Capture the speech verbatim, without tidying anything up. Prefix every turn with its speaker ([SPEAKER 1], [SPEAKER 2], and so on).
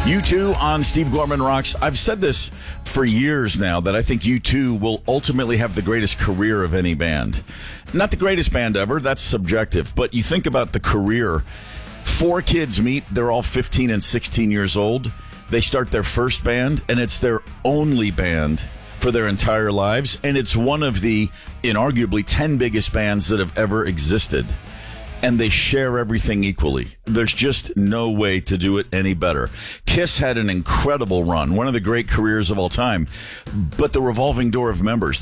[SPEAKER 1] U two on Steve Gorman Rocks. I've said this for years now that I think U two will ultimately have the greatest career of any band. Not the greatest band ever, that's subjective, but you think about the career. Four kids meet, they're all fifteen and sixteen years old. They start their first band, and it's their only band for their entire lives, and it's one of the, inarguably, ten biggest bands that have ever existed. And they share everything equally. There's just no way to do it any better. Kiss had an incredible run, one of the great careers of all time, but the revolving door of members.